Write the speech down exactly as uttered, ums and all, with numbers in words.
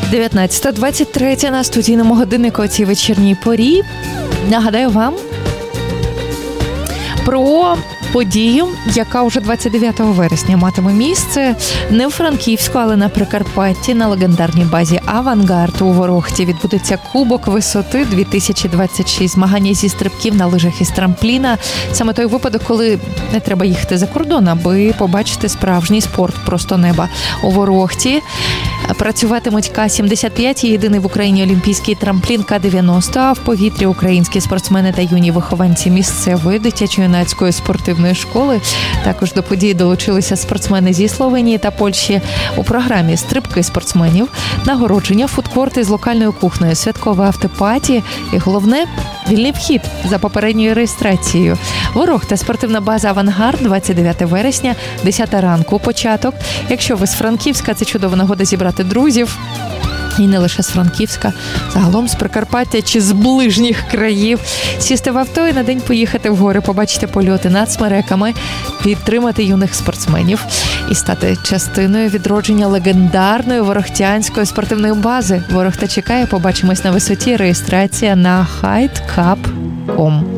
дев'ятнадцята двадцять три на студійному годиннику у цій вечірній порі. Нагадаю вам про подію, яка уже двадцять дев'ятого вересня матиме місце не в Франківську, але на Прикарпатті, на легендарній базі «Авангард» у Ворохті. Відбудеться Кубок висоти дві тисячі двадцять шість, змагання зі стрибків на лижах із трампліна. Саме той випадок, коли не треба їхати за кордон, аби побачити справжній спорт просто неба у Ворохті. Працюватимуть Ка сімдесят п'ять і єдиний в Україні олімпійський трамплін Ка дев'яносто, а в повітрі українські спортсмени та юні вихованці місцевої дитячо-юнацької спортивної школи. Також до події долучилися спортсмени зі Словенії та Польщі. У програмі стрибки спортсменів, нагородження, фудкорти з локальною кухнею, святкове автопаті і, головне, вільний вхід за попередньою реєстрацією. Ворохта, спортивна база «Авангард», двадцять дев'ятого вересня, десята ранку, початок. Якщо ви з Франківська, це чудова нагода зібрати друзів. І не лише з Франківська, загалом з Прикарпаття чи з ближніх країв. Сісти в авто і на день поїхати в гори, побачити польоти над смереками, підтримати юних спортсменів і стати частиною відродження легендарної ворохтянської спортивної бази. Ворохта чекає, побачимось на висоті. Реєстрація на хайт крапка ком.